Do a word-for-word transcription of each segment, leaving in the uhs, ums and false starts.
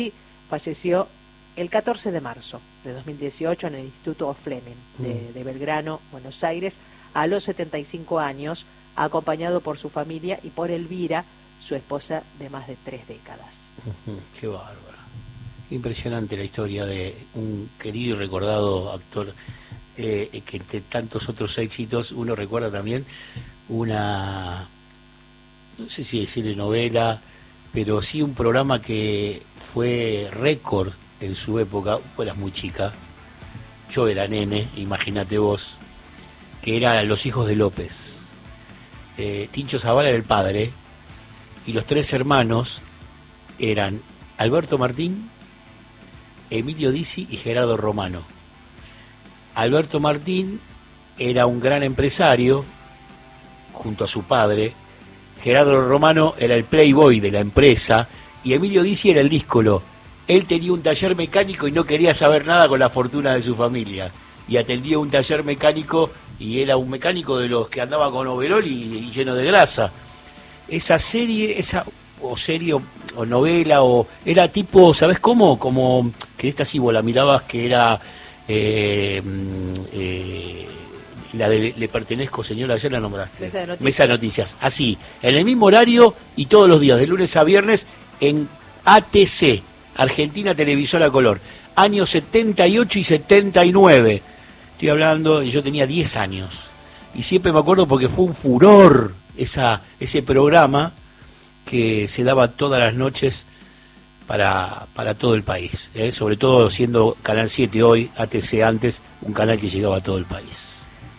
falleció el catorce de marzo de dos mil dieciocho en el Instituto Fleming de, de Belgrano, Buenos Aires, a los setenta y cinco años, acompañado por su familia y por Elvira, su esposa de más de tres décadas. Uh-huh, qué bárbaro. Impresionante la historia de un querido y recordado actor eh, que entre tantos otros éxitos uno recuerda también una, no sé si decirle novela, pero sí un programa que fue récord en su época. Vos eras muy chica, yo era nene, imagínate vos, que era Los Hijos de López. Eh, Tincho Zavala era el padre y los tres hermanos eran Alberto Martín, Emilio Dizzi y Gerardo Romano. Alberto Martín era un gran empresario junto a su padre, Gerardo Romano era el playboy de la empresa y Emilio Dizzi era el díscolo. Él tenía un taller mecánico y no quería saber nada con la fortuna de su familia, y atendía un taller mecánico y era un mecánico de los que andaba con overol y, y lleno de grasa. Esa serie, esa o serie o, o novela, o era tipo, ¿sabes cómo? Como que esta sí vos la mirabas, que era eh, eh, la de Le Pertenezco, señora, ayer la nombraste. Mesa de Noticias. Mesa de Noticias, así, en el mismo horario y todos los días, de lunes a viernes, en A T C, Argentina Televisora Color, años setenta y ocho y setenta y nueve. Estoy hablando, yo tenía diez años, y siempre me acuerdo porque fue un furor esa ese programa que se daba todas las noches para, para todo el país, ¿eh? Sobre todo siendo Canal siete hoy, A T C antes, un canal que llegaba a todo el país.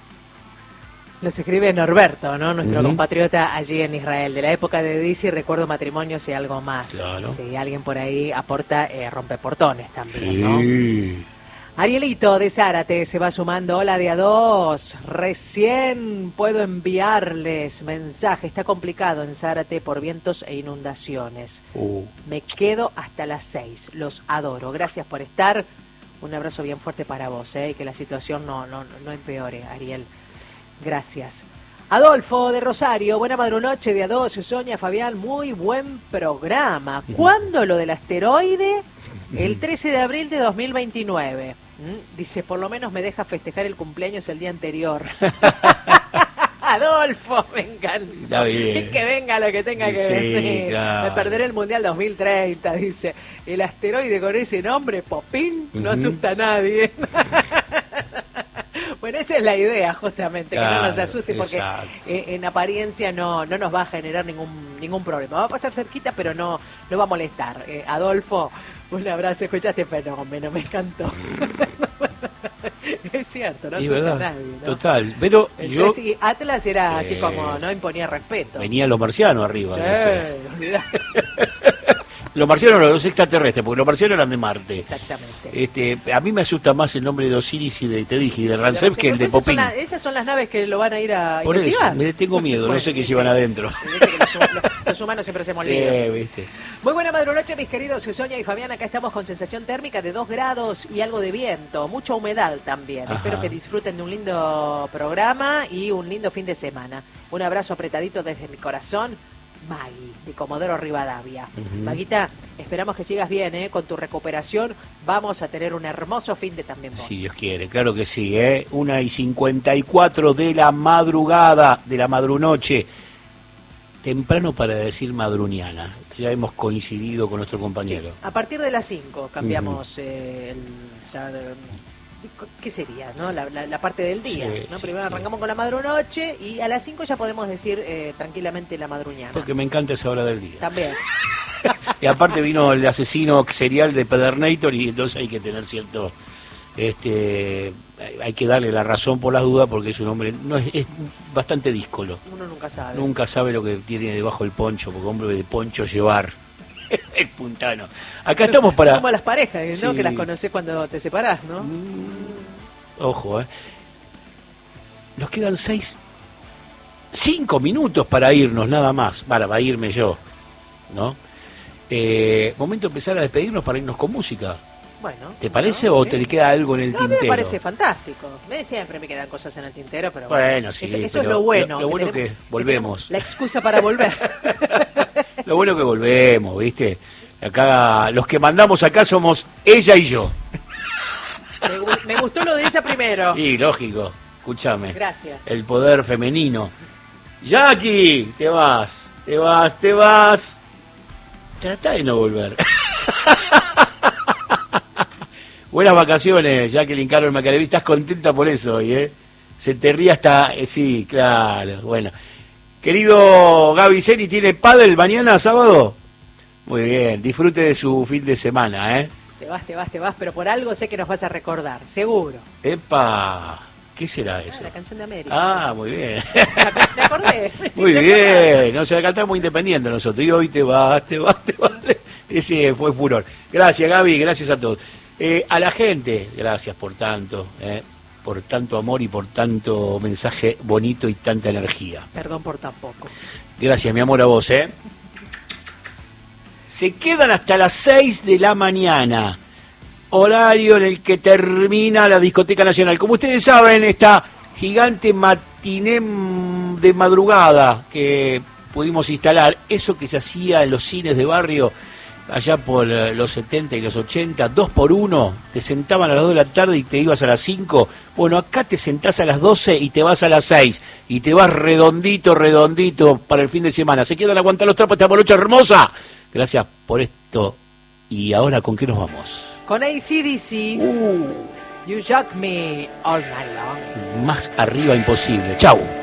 Nos escribe Norberto, ¿no? Nuestro Uh-huh. compatriota allí en Israel. De la época de Dizzy recuerdo matrimonios y algo más. Claro. Si alguien por ahí aporta, eh, rompeportones también, Sí. ¿no? Arielito de Zárate se va sumando. Hola de a dos. Recién puedo enviarles mensaje. Está complicado en Zárate por vientos e inundaciones. Uh. Me quedo hasta las seis. Los adoro. Gracias por estar. Un abrazo bien fuerte para vos, ¿eh? Y que la situación no, no, no empeore, Ariel. Gracias. Adolfo de Rosario, buena madrunoche de a dos, Sonia, Fabián, muy buen programa. ¿Cuándo lo del asteroide? El trece de abril de dos mil veintinueve. ¿Mm? Dice, por lo menos me deja festejar el cumpleaños el día anterior. Adolfo, me encanta. Está bien. Que venga lo que tenga que Sí, venir. claro. Me perderé el Mundial dos mil treinta, dice. El asteroide con ese nombre, Popín, no Uh-huh. asusta a nadie. Bueno, esa es la idea, justamente, Claro, que no nos asuste, porque eh, en apariencia no no nos va a generar ningún ningún problema. Va a pasar cerquita, pero no, no va a molestar. Eh, Adolfo, un abrazo, escuchaste fenómeno, me encantó. Es cierto, no Es asusta verdad, a nadie, ¿no? Total, pero Entonces, yo... sí, Atlas era Sí. así como, no imponía respeto. Venían los marcianos arriba. Sí, no sé. olvidate. Los marcianos no, los extraterrestres, porque los marcianos eran de Marte. Exactamente. Este, a mí me asusta más el nombre de Osiris y de, te dije, y de Ramsés que el de Esas son Popín. la- esas son las naves que lo van a ir a Por investigar. eso, me tengo miedo, Bueno, no sé qué sí, llevan sí. adentro. Viste que los, los- los humanos siempre se molestan. Sí, viste. Muy buena madrunoche, mis queridos Sonia y Fabián. Acá estamos con sensación térmica de dos grados y algo de viento, mucha humedad también. Ajá. Espero que disfruten de un lindo programa y un lindo fin de semana. Un abrazo apretadito desde mi corazón, Maggie, de Comodoro Rivadavia. Ujú. Maguita, esperamos que sigas bien, ¿eh? Con tu recuperación vamos a tener un hermoso fin de también vos. Si Dios quiere, claro que sí, ¿eh? Una y cincuenta y cuatro de la madrugada, de la madrunoche. Temprano para decir madruniana. Ya hemos coincidido con nuestro compañero. Sí, a partir de las cinco cambiamos eh, el, ya, eh, ¿qué sería? ¿No? La, la- la parte del día. Sí, ¿no? sí, Primero sí. arrancamos con la madrunoche y a las cinco ya podemos decir eh, tranquilamente la madruñana. Porque me encanta esa hora del día. También. Y aparte vino el asesino serial de Pedernator y entonces hay que tener cierto... este hay que darle la razón por las dudas porque es un hombre... no es, es bastante díscolo. Uno nunca sabe. Nunca sabe lo que tiene debajo del poncho, porque hombre de poncho llevar. El puntano. Acá estamos para... Son como las parejas, ¿no? Sí. Que las conocés cuando te separás, ¿no? Ojo, ¿eh? Nos quedan seis... Cinco minutos para irnos, nada más. Para, para irme yo, ¿no? Eh, momento de empezar a despedirnos para irnos con música. Bueno. ¿Te parece bueno, o bien. te queda algo en el No, a mí tintero? me parece fantástico. Me, siempre me quedan cosas en el tintero, pero Bueno, sí, eso, eso pero es lo bueno. lo- lo bueno tenemos- que volvemos. tenemos la excusa para volver. Lo bueno que volvemos, ¿viste? Acá, los que mandamos acá somos ella y yo. Me, me gustó lo de ella primero. Y lógico, escúchame. Gracias. El poder femenino. Jackie, te vas, te vas, te vas. Trata de no volver. Buenas vacaciones, Jacqueline Carol Macaleví. Estás contenta por eso hoy, ¿eh? Se te ríe hasta... Eh, sí, claro, bueno. Querido Gaby Ceni, ¿tiene pádel mañana, sábado? Muy bien, disfrute de su fin de semana, ¿eh? Te vas, te vas, te vas, pero por algo sé que nos vas a recordar, seguro. ¡Epa! ¿Qué será eso? Ah, la canción de América. Ah, muy bien. Me acordé. Muy bien, no se la cantamos independiente nosotros. Y hoy te vas, te vas, te vas. Ese fue furor. Gracias, Gaby, gracias a todos. Eh, a la gente, gracias por tanto, eh, por tanto amor y por tanto mensaje bonito y tanta energía. Perdón por tan poco. Gracias, mi amor, a vos, ¿eh? Se quedan hasta las seis de la mañana, horario en el que termina la Discoteca Nacional. Como ustedes saben, esta gigante matiné de madrugada que pudimos instalar, eso que se hacía en los cines de barrio allá por los setenta y los ochenta, dos por uno, te sentaban a las dos de la tarde y te ibas a las cinco. Bueno, acá te sentás a las doce y te vas a las seis, y te vas redondito, redondito para el fin de semana. Se quedan a aguantar los trapos esta morocha hermosa. Gracias por esto. ¿Y ahora con qué nos vamos? Con A C D C. Uh, You Shock Me All Night Long. más arriba imposible. Chau.